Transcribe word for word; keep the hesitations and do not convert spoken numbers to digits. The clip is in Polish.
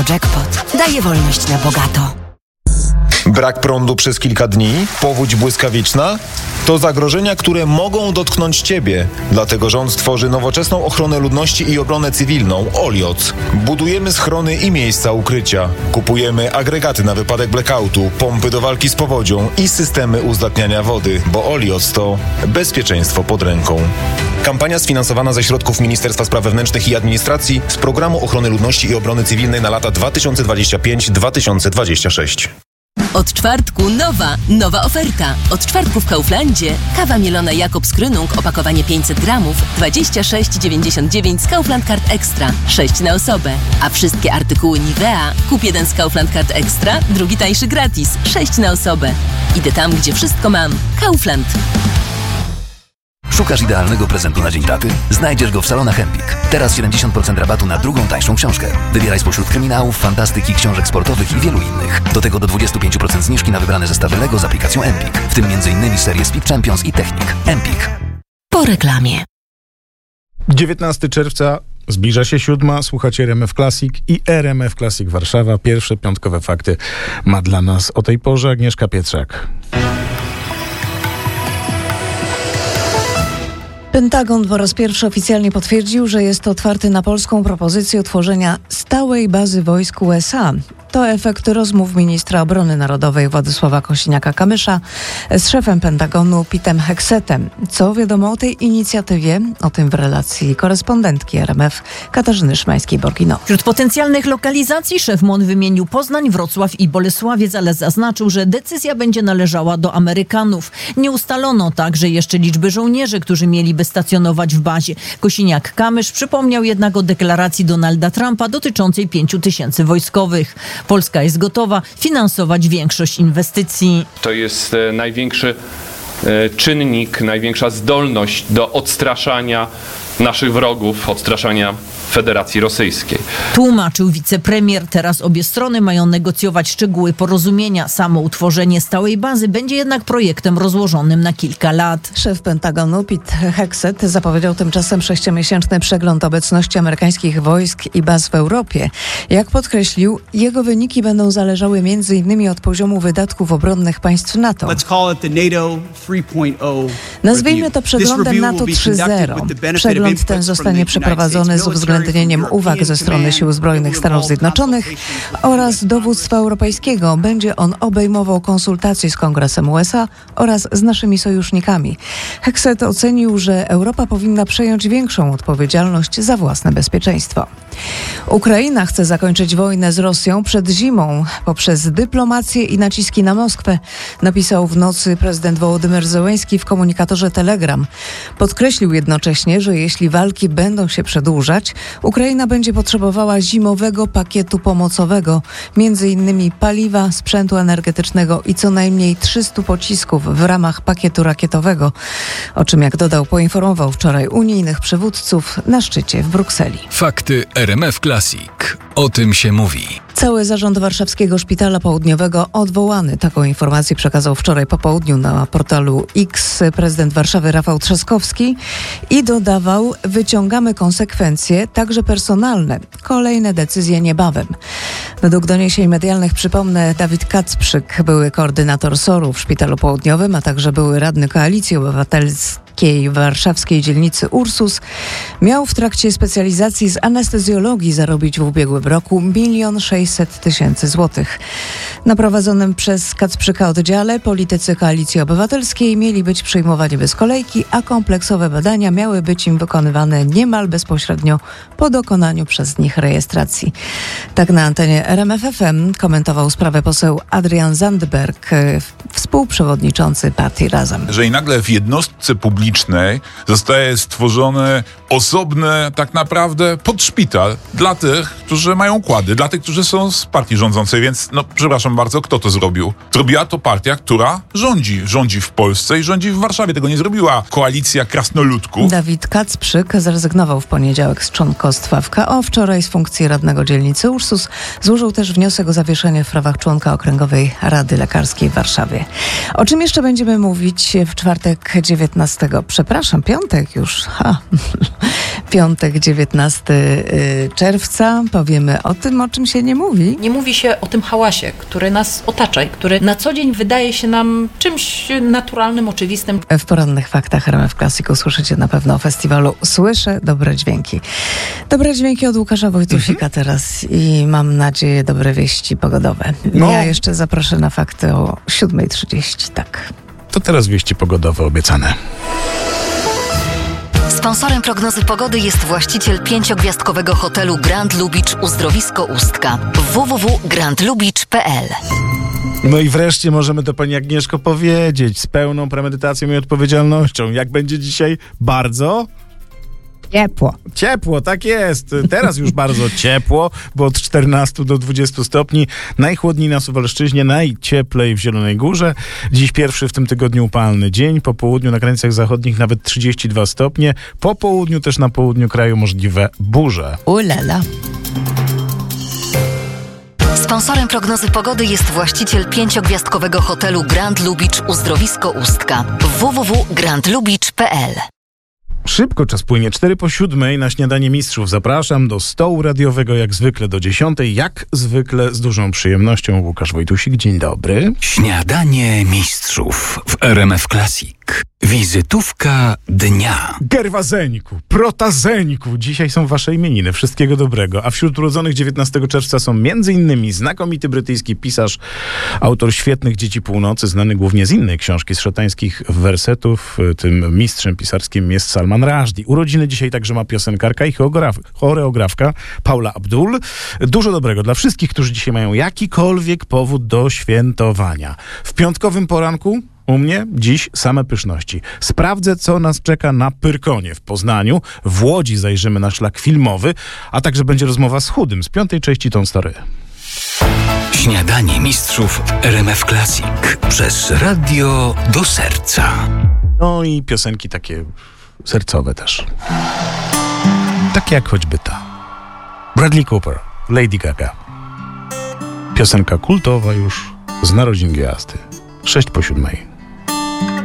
Eurojackpot daje wolność na bogato. Brak prądu przez kilka dni? Powódź błyskawiczna? To zagrożenia, które mogą dotknąć Ciebie. Dlatego rząd tworzy nowoczesną ochronę ludności i obronę cywilną OLIOC. Budujemy schrony i miejsca ukrycia. Kupujemy agregaty na wypadek blackoutu, pompy do walki z powodzią i systemy uzdatniania wody, bo OLIOC to bezpieczeństwo pod ręką. Kampania sfinansowana ze środków Ministerstwa Spraw Wewnętrznych i Administracji z Programu Ochrony Ludności i Obrony Cywilnej na lata dwa tysiące dwudziesty piąty do dwa tysiące dwudziestego szóstego. Od czwartku nowa, nowa oferta. Od czwartku w Kauflandzie kawa mielona Jakobs Krönung, opakowanie pięćset gramów, dwadzieścia sześć dziewięćdziesiąt dziewięć z Kaufland Card Extra, sześć na osobę. A wszystkie artykuły Nivea, kup jeden z Kaufland Card Extra, drugi tańszy gratis, sześć na osobę. Idę tam, gdzie wszystko mam. Kaufland. Szukasz idealnego prezentu na dzień taty? Znajdziesz go w salonach Empik. Teraz siedemdziesiąt procent rabatu na drugą tańszą książkę. Wybieraj spośród kryminałów, fantastyki, książek sportowych i wielu innych. Do tego do dwadzieścia pięć procent zniżki na wybrane zestawy Lego z aplikacją Empik, w tym między innymi serię Speed Champions i Technik. Empik. Po reklamie. dziewiętnastego czerwca zbliża się siódma. Słuchacie R M F Classic i R M F Classic Warszawa. Pierwsze piątkowe fakty ma dla nas o tej porze Agnieszka Pietrzak. Pentagon po raz pierwszy oficjalnie potwierdził, że jest otwarty na polską propozycję utworzenia stałej bazy wojsk U S A. To efekt rozmów ministra obrony narodowej Władysława Kosiniaka-Kamysza z szefem Pentagonu Petem Hexetem. Co wiadomo o tej inicjatywie? O tym w relacji korespondentki R M F Katarzyny Szymańskiej-Borgino. Wśród potencjalnych lokalizacji szef M O N wymienił Poznań, Wrocław i Bolesławiec, ale zaznaczył, że decyzja będzie należała do Amerykanów. Nie ustalono także jeszcze liczby żołnierzy, którzy mieliby stacjonować w bazie. Kosiniak-Kamysz przypomniał jednak o deklaracji Donalda Trumpa dotyczącej pięciu tysięcy wojskowych. Polska jest gotowa finansować większość inwestycji. To jest e, największy e, czynnik, największa zdolność do odstraszania naszych wrogów, odstraszania Federacji Rosyjskiej. Tłumaczył wicepremier. Teraz obie strony mają negocjować szczegóły porozumienia. Samo utworzenie stałej bazy będzie jednak projektem rozłożonym na kilka lat. Szef Pentagonu Pete Hexet zapowiedział tymczasem sześciomiesięczny przegląd obecności amerykańskich wojsk i baz w Europie. Jak podkreślił, jego wyniki będą zależały między innymi od poziomu wydatków obronnych państw NATO. Nazwijmy to przeglądem NATO trzy zero. Przegląd ten zostanie przeprowadzony z uwzględnieniem uwag ze strony Sił Zbrojnych Stanów Zjednoczonych oraz dowództwa europejskiego. Będzie on obejmował konsultacje z Kongresem U S A oraz z naszymi sojusznikami. Hexet ocenił, że Europa powinna przejąć większą odpowiedzialność za własne bezpieczeństwo. Ukraina chce zakończyć wojnę z Rosją przed zimą poprzez dyplomację i naciski na Moskwę, napisał w nocy prezydent Wołodymyr Zełenski w komunikatorze Telegram. Podkreślił jednocześnie, że jeśli walki będą się przedłużać, Ukraina będzie potrzebowała zimowego pakietu pomocowego, między innymi paliwa, sprzętu energetycznego i co najmniej trzystu pocisków w ramach pakietu rakietowego, o czym, jak dodał, poinformował wczoraj unijnych przywódców na szczycie w Brukseli. Fakty R M F Classic. O tym się mówi. Cały zarząd Warszawskiego Szpitala Południowego odwołany. Taką informację przekazał wczoraj po południu na portalu X prezydent Warszawy Rafał Trzaskowski i dodawał: wyciągamy konsekwencje, także personalne. Kolejne decyzje niebawem. Według doniesień medialnych, przypomnę, Dawid Kacprzyk, były koordynator S O R-u w Szpitalu Południowym, a także były radny Koalicji Obywatelskiej warszawskiej dzielnicy Ursus, miał w trakcie specjalizacji z anestezjologii zarobić w ubiegłym roku milion sześćset tysięcy złotych. Na prowadzonym przez Kacprzyka oddziale politycy Koalicji Obywatelskiej mieli być przyjmowani bez kolejki, a kompleksowe badania miały być im wykonywane niemal bezpośrednio po dokonaniu przez nich rejestracji. Tak na antenie R M F F M komentował sprawę poseł Adrian Zandberg, współprzewodniczący partii Razem. Że i nagle w jednostce publicznej zostaje stworzony osobny tak naprawdę podszpital dla tych, którzy mają układy, dla tych, którzy są z partii rządzącej, więc no przepraszam bardzo, kto to zrobił? Zrobiła to partia, która rządzi. Rządzi w Polsce i rządzi w Warszawie. Tego nie zrobiła koalicja krasnoludków. Dawid Kacprzyk zrezygnował w poniedziałek z członkostwa w K O. Wczoraj z funkcji radnego dzielnicy Ursus złożył też wniosek o zawieszenie w prawach członka Okręgowej Rady Lekarskiej w Warszawie. O czym jeszcze będziemy mówić w czwartek dziewiętnastego? Przepraszam, piątek już. Ha. Piątek, dziewiętnastego czerwca. Powiemy o tym, o czym się nie mówi. Nie mówi się o tym hałasie, który nas otacza i który na co dzień wydaje się nam czymś naturalnym, oczywistym. W porannych faktach R M F Classic usłyszycie na pewno o festiwalu Słyszę Dobre Dźwięki. Dobre dźwięki od Łukasza Wojtusika mm-hmm. teraz i mam nadzieję dobre wieści pogodowe. No. Ja jeszcze zaproszę na fakty o siódma trzydzieści, tak. To teraz wieści pogodowe obiecane. Sponsorem prognozy pogody jest właściciel pięciogwiazdkowego hotelu Grand Lubicz Uzdrowisko Ustka. w w w kropka grand lubicz kropka p l. No i wreszcie możemy to pani Agnieszko powiedzieć z pełną premedytacją i odpowiedzialnością. Jak będzie dzisiaj? Bardzo... Ciepło. Ciepło, tak jest. Teraz już bardzo ciepło, bo od czternastu do dwudziestu stopni. Najchłodniej na Suwalszczyźnie, najcieplej w Zielonej Górze. Dziś pierwszy w tym tygodniu upalny dzień. Po południu na granicach zachodnich nawet trzydzieści dwa stopnie. Po południu też na południu kraju możliwe burze. Ulala. Sponsorem prognozy pogody jest właściciel pięciogwiazdkowego hotelu Grand Lubicz Uzdrowisko Ustka. w w w kropka grand lubicz kropka p l. Szybko czas płynie, cztery po siódmej na Śniadanie Mistrzów. Zapraszam do stołu radiowego jak zwykle do dziesiątej. Jak zwykle z dużą przyjemnością Łukasz Wojtusik. Dzień dobry. Śniadanie Mistrzów w R M F Classic. Wizytówka dnia. Gerwazeńku, protazeńku. Dzisiaj są wasze imieniny. Wszystkiego dobrego. A wśród urodzonych dziewiętnastego czerwca są między innymi znakomity brytyjski pisarz, autor świetnych Dzieci Północy, znany głównie z innej książki, z szatańskich wersetów. Tym mistrzem pisarskim jest Salman Rushdie. Urodziny dzisiaj także ma piosenkarka i choreografka Paula Abdul. Dużo dobrego dla wszystkich, którzy dzisiaj mają jakikolwiek powód do świętowania. W piątkowym poranku u mnie dziś same pyszności. Sprawdzę, co nas czeka na Pyrkonie w Poznaniu. W Łodzi zajrzymy na szlak filmowy, a także będzie rozmowa z Chudym z piątej części Tą Story. Śniadanie Mistrzów w R M F Classic. Przez radio do serca. No i piosenki takie sercowe też. Takie jak choćby ta. Bradley Cooper, Lady Gaga. Piosenka kultowa już z narodzin gwiazdy. Sześć po siódmej.